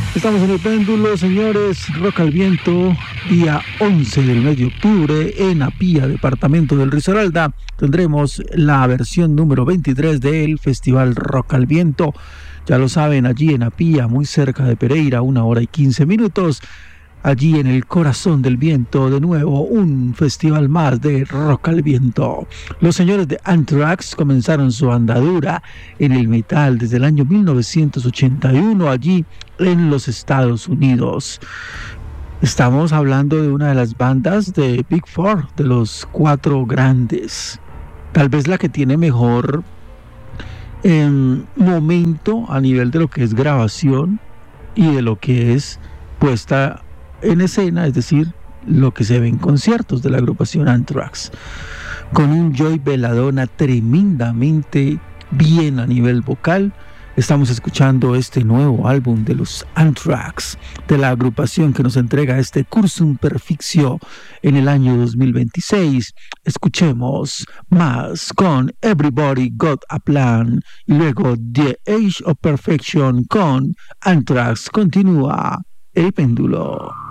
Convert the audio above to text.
Estamos en el péndulo, señores. Rock al Viento, día 11 del mes de octubre, en Apía, departamento del Risaralda. Tendremos la versión número 23 del Festival Rock al Viento. Ya lo saben, allí en Apía, muy cerca de Pereira, 1 hora y 15 minutos. Allí en el corazón del viento, de nuevo, un festival más de Rock al Viento. Los señores de Anthrax comenzaron su andadura en el metal desde el año 1981, allí en los Estados Unidos. Estamos hablando de una de las bandas de Big Four, de los cuatro grandes. Tal vez la que tiene mejor momento a nivel de lo que es grabación y de lo que es puesta en escena, es decir, lo que se ve en conciertos de la agrupación Anthrax, con un Joey Belladonna tremendamente bien a nivel vocal. Estamos escuchando este nuevo álbum de los Anthrax, de la agrupación que nos entrega este Cursum Perfectio en el año 2026. Escuchemos más con Everybody Got a Plan y luego The Age of Perfection con Anthrax. Continúa el péndulo.